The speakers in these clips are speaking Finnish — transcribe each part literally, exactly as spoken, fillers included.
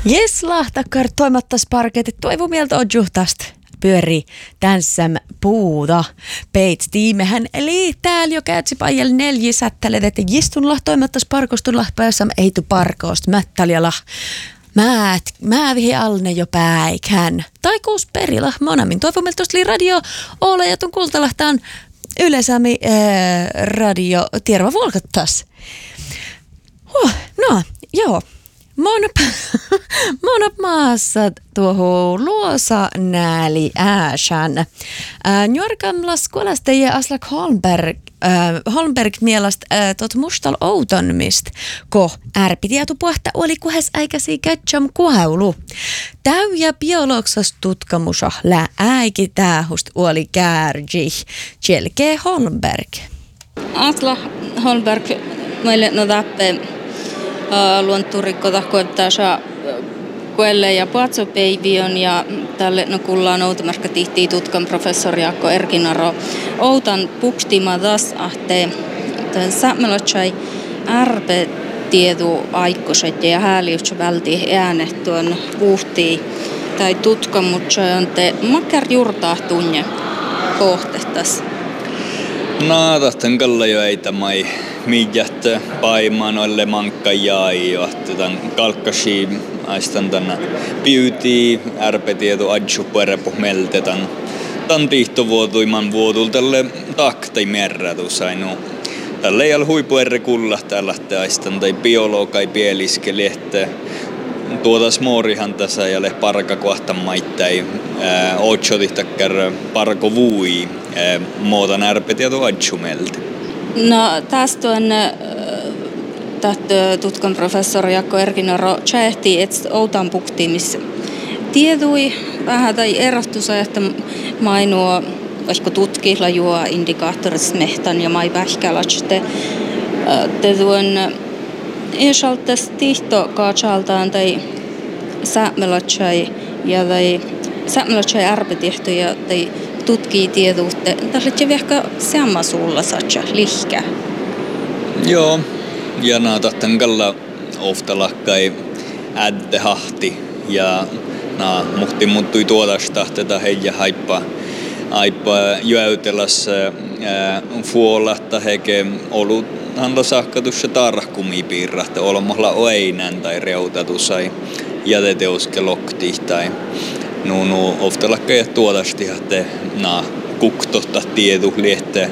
Jes lahtakar toimattas parket, toivo mieltä on juhtast pyöri tänsäm puuta. Peits tiimehän eli täällä jo käytsi pajal neljä sättälet, että jistunlah toimattas parkostunlah päässäm eitu parkost mättäljälah. Määt, mä vihi alne jo päikhän. Tai kuus perilah monamin. Toivo mieltä tosta li radio ole ja tun kultalahtaan yleisämi ää, radio tierva volkattas. Huh, no, joo. Monop, monop maassa tuohon luosa nääli ääsän. Njorkamlas kuulasteje Aslak Holmberg, äh, Holmberg mielestä äh, tot mustal outonmist, ko ärpitietu puhta oli kuhes äikäsi ketjam kuhaulu. Täyjä biologsas tutkamusa lä äiki tähust oli kärji, tjelkee Holmberg. Aslak Holmberg meille no tappe luonturikko tahkoittaa saa koelle ja puatsopeivion ja tälle no kullaan outomarska tihtii tutkan professori Jaakko Erkinaro outan pukstima tas ahte tämän saamelotjai ärpe tietu aikkoset ja hääliutsä välti äänet tuon puhtii tai tutkamutsa on te makkar jurtaa tunne kohtehtas. No, tahtan kalla jo ei tamai miijät paimanoille mankka jäi jo tämän kalkkasi aistan tänne piutii ärpetieto adju puerepu meltetan tan tihtovuotuiman vuotul tälle taktai merratus ainu tälle ei ole huipuerre kulla tällä aistan tai biologai pieliskeli että tuotas moorihan tässä ja le parka kohta maittai otsotihtakkar parko vui muutan ärpetieto adju melte. No tästä on tästä tutkan professori Jaakko Erkinaro tjähti, että outan puktimis tiedui vähän tai erottusa, että mainua vaikka tutkilla juo indikaattorit mehtan ja mai pähkälätste. Te tuon esaltas tihto kaatsaltaan tai säämelatsai ja tai säämelatsai ärpetihtoja tai tutkii tieduutte. Tällä on ehkä sama sulla satsa lihkä. Joo, ja nää tahtan kalla ofta lakkai ädde hahti ja nää muhti muuttui tuodasta tätä heijä haippa haippa jäytelässä fuolatta heke ollut häntä saakkatus ja tarhkumi piirrahta olemalla oeinän tai reutatusai jäteteuske lokti tai No, no, ofta lakkaa tuodasti, että na kuktotta tietu liette,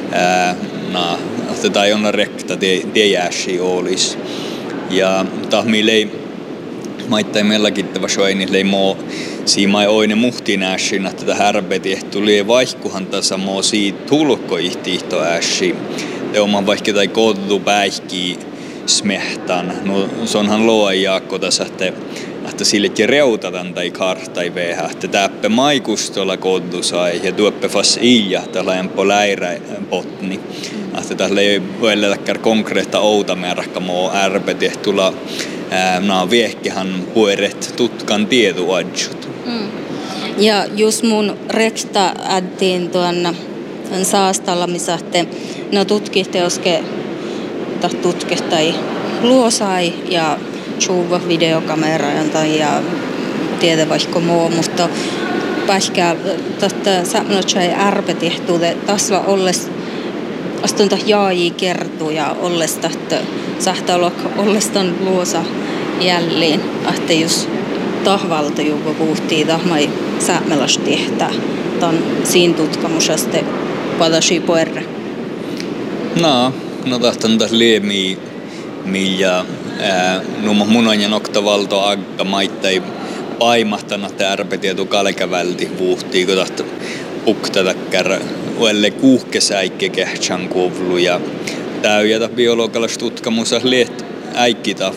na että tai on rekta tie jääsi olis. Ja tahmi lei maittain mellakittava soini lei mo siimai oine muhtiin ääsin, että tätä härpeti tuli vaihkuhan tasa mo siitä tulko ihtiihto ääsi. Te oman vaikka tai kodu päihki smehtan. No se onhan loa Jaakko tässä, että että sillekin reutatan tai kartai veha, että täppä maikustolla koddu sai ja tuoppe fas iija tällainen po läirä potni. Että tällä ei voi läkkär konkreetta outa määräkkä moo ärpeti, että tulla naa viehkehän pueret tutkan tietu adjut. Mm. Ja just mun reksta ädtiin tuon saastalla, missä te no tutkiteoske tai tutkehtai luosai ja tjuva videokamera ja tiedä vaikka muu, mutta päihkää tästä säämälötsä ärpetihtuude tasva olles astunta jaai kertuu ja olles tästä sähtäolok ollestan luosa jälleen, että jos tahvalta juuri puhuttiin tahmai säämäläs tehtää tämän siinä tutkamusesta padasi puerre. No, no tahtan tässä liemii millä no munan ja noktavalto agga maittai paimahtana että ärpetietu kalkävälti vuhtii kun tahta puktatakkär uelle kuuhkesäikke kehtsän kovlu ja täyjätä biologalas tutkamusa liet äikkitä